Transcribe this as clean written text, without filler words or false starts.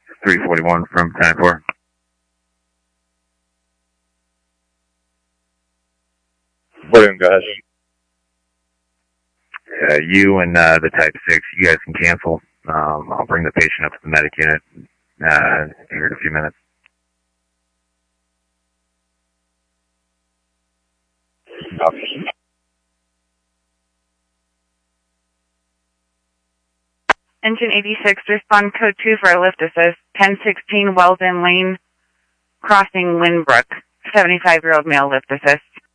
341 from 10-4. William, go ahead. You and the Type 6, you guys can cancel. I'll bring the patient up to the medic unit here in a few minutes. Okay. Engine 86, respond code 2 for a lift assist. 1016 Weldon Lane, crossing Lynbrook. 75-year-old male lift assist.